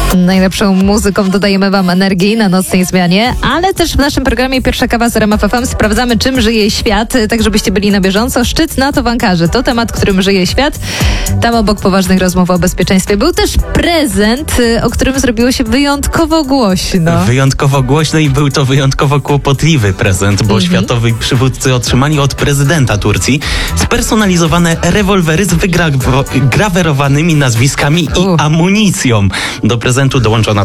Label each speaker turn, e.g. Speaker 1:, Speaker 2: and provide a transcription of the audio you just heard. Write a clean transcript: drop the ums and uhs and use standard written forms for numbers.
Speaker 1: Najlepszą muzyką dodajemy wam energii na nocnej zmianie, ale też w naszym programie Pierwsza Kawa z RMF FM sprawdzamy, czym żyje świat, tak żebyście byli na bieżąco. Szczyt NATO w Ankarze to temat, którym żyje świat. Tam obok poważnych rozmów o bezpieczeństwie był też prezent, o którym zrobiło się wyjątkowo głośno.
Speaker 2: Wyjątkowo głośno i był to wyjątkowo kłopotliwy prezent, bo światowi przywódcy otrzymali od prezydenta Turcji spersonalizowane rewolwery z wygrawerowanymi nazwiskami i amunicją. Do prezentu dołączono